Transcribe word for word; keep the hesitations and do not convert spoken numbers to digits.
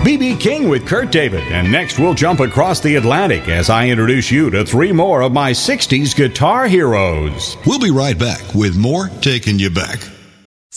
B B King with Kurt David. And next we'll jump across the Atlantic as I introduce you to three more of my sixties guitar heroes. We'll be right back with more Taking You Back.